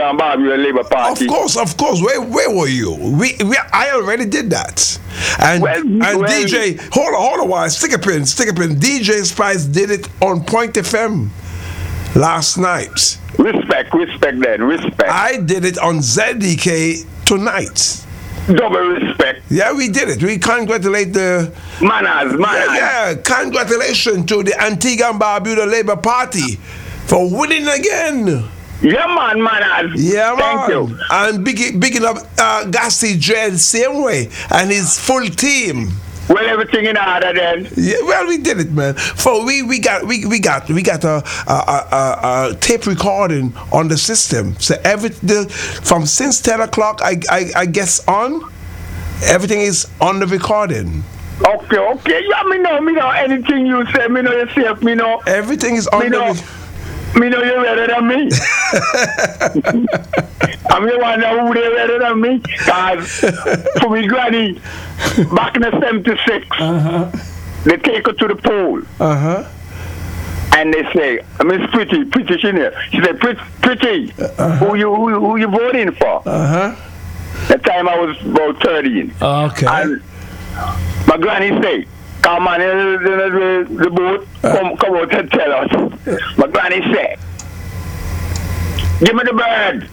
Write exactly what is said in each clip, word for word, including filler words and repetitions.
Antigua and Barbuda Labour Party. Of course, of course. Where where were you? We, we I already did that. And Well, and well- D J, hold on, hold on, while stick a pin, stick a pin. D J Spice did it on Point F M last night. Respect, respect then, respect. I did it on Z D K tonight. Double respect. Yeah, we did it. We congratulate the Manners, manners. yeah, yeah, congratulations to the Antigua and Barbuda Labour Party for winning again. Yeah, man, manners. Yeah, man. Thank you. And big, bigging up uh, Gassy Dread same way and his full team. Well, everything in order then. Yeah, well, we did it, man. For we we got we, we got we got a, a, a, a tape recording on the system. So every the, from since ten o'clock, I, I I guess on, everything is on the recording. Okay, okay. Yeah, me know, me know anything you say. Me know yourself. Me know. Everything is on Me the. know. Re- Me know you're better than me. I'm the one who they better than me. Cause for me granny, back in the seventy-six, uh-huh. they take her to the pool. uh huh. And they say, Miss Pretty, Pretty, she there. She said, Pretty, Pretty Uh-huh. who you who, who you voting for? Uh huh. That time I was about thirteen. Okay. And my granny say, come on, the, the, the boat, come, come out and tell us. My granny say, give me the bird.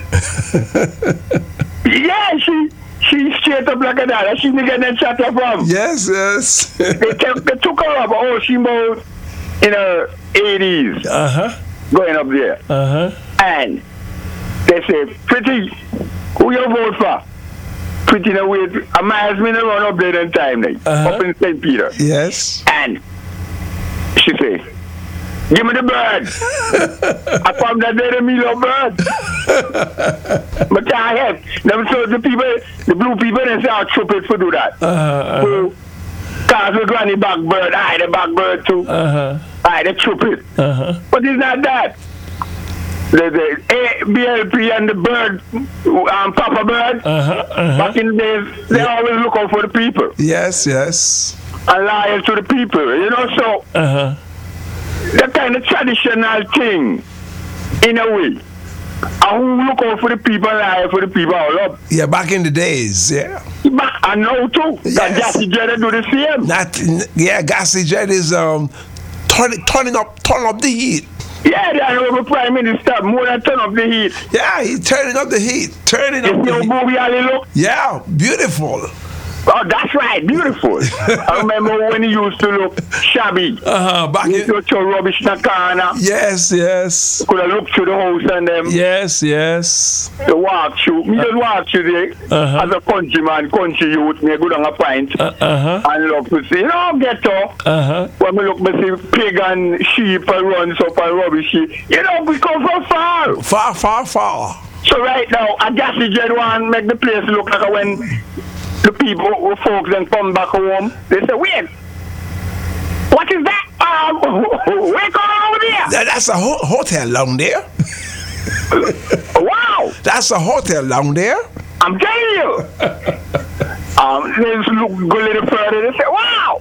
Yeah, she she straight up like a that. She didn't get that shot up from. Yes, yes. They, took they took her up. Oh, she about in her eighties, uh huh. going up there. Uh huh. And they say, Pretty, who you vote for? Pretty in a way, a miles me run up there in time, like, Uh-huh. up in Saint Peter. Yes. And she say, give me the bird. I found that there me love bird. But I have. Them so the people, the blue people, they say I'll chop it for do that. Uh-huh. So, cause we granny back bird, I the back bird too. Uh-huh. I the chop it. Uh-huh. But it's not that. The, the A, B L P and the bird, um, Papa Bird, Uh-huh. Uh-huh. back in the days, they always look out for the people Yes, yes. and loyal to the people, you know, so Uh-huh. that kind of traditional thing, in a way. And who look out for the people and loyal for the people all up. Yeah, back in the days, yeah. But I know too, that Yes. Jackie Jetta do the same. Not, yeah, Gassy Jet is um turning turning up turning up the heat. Yeah, the honorable Prime Minister, more than turn up the heat. Yeah, he's turning up the heat. Turning You up see the how heat. Bobby Ali look? Yeah, beautiful. Oh, that's right, beautiful. I remember when he used to look shabby. Uh-huh. Back He in, used to throw rubbish in the corner. yes, yes. Could have looked through the house and them. Yes, yes. The walk through. Me just walk through there Uh-huh. as a countryman, country youth. Me go down a pint Uh-huh. and love to see. You know, ghetto. Uh-huh. When me look, me see pig and sheep and runs up and rubbish. You know, we come from far. Far, far, far. So right now, I guess the Jet one make the place look like when the people, the folks, then come back home. They say, wait, what is that? Um, what's going on over there? That, that's a ho- hotel down there. Wow, That's a hotel down there. I'm telling you. Um, they just look go a little further. They say, wow.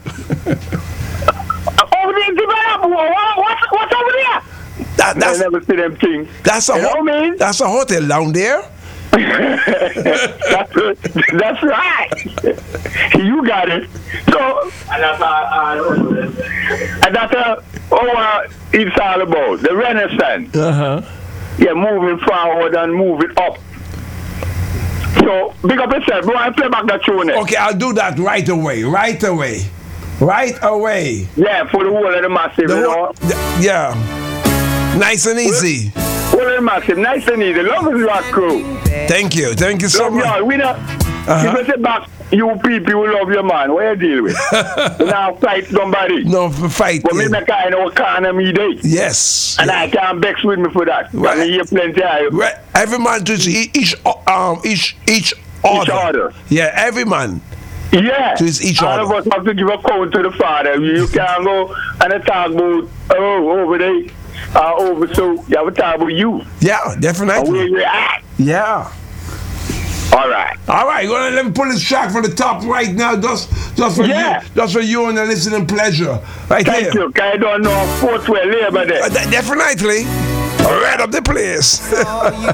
Over there, develop. What, what's, what's over there? That, I that's never see them things. that's a You know ho- what I mean? that's a hotel down there. that's, that's right. You got it. So, and that's, uh, and that's uh, oh, uh, it's all about the Renaissance. Uh-huh. Yeah, moving forward and moving up. So, big up yourself. Go and play back that tune. eh? Okay, I'll do that right away. Right away. Right away. Yeah, for the whole of the massive, The you whole- know. the- yeah. Nice and easy. Whole of the massive, nice and easy. Love is rock crew. Thank you. Thank you so Love much. y'all. We not. Uh-huh. If you say back, you people who love your man. What you deal with? You now fight somebody. No, for fight. But me make I know economy day. Yes. And I can't vex with me for that. Right. And I hear plenty of Right. Every man to each, each um each each order. other. Yeah, every man. yeah. To his each All other. of us have to give a code to the father. You can't go and talk about oh over there, uh, over so you have to talk about you. Yeah, And where definitely. you at. Yeah. All right. All right, gonna let me pull this track from the top right now, just just for Yeah. you, just for you and the listening pleasure, right Thank here. you. 'Cause I don't know fourth way labor there. Uh, de- definitely, right up the place. All you